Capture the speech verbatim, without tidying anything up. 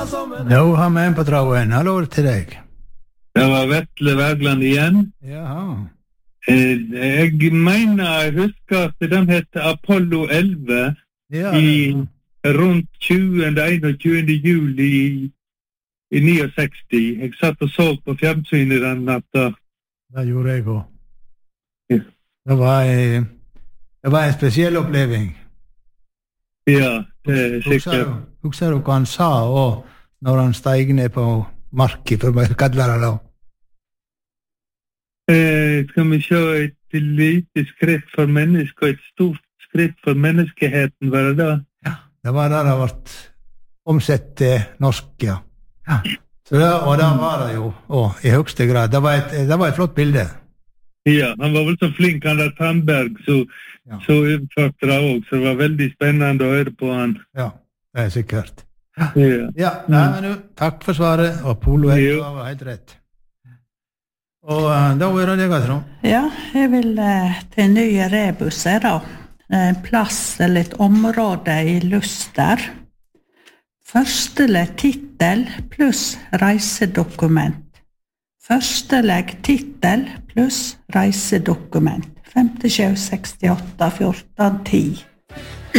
Nå har vi en på tråden. Hallo til deg. Det var Vetle Wergeland igjen. Jaha. Jeg mener, jeg husker at den heter Apollo elleve Ja, i rundt tjuende, einogtjuende juli i, i sekstini. Jeg satt og så på fjernsynet den natta. det gjorde jeg også. Ja. Det var, en- det var en spesiell oppleving. Ja, det er Husker sikkert. du, husker du hva han sa og når han steg ned på marken, for å kalle det da? Eh, skal vi se et lite skritt for mennesket og et stort skritt for menneskeheten, var det da? Ja. Det var det det ble omsett til norsk, ja. Ja. Så det, og det var det jo, og i høyeste grad. Det var et, det var et flott bilde. Ja, han var vel så flink, han der Tandberg, så, Ja. så utførte det også, så det var veldig spennende å høre på han. Ja, det er sikkert. Ja. Ja, nei, men du, takk for svaret, og Polo Jo. var helt rett. Og uh, da er det deg, Trond. Ja, jeg vil eh, til nye rebuser da. En plass eller et område i Luster. Førstelegg titel pluss reisedokument. Førstelegg titel pluss reisedokument. femtisju sekstiåtte fjorten ti.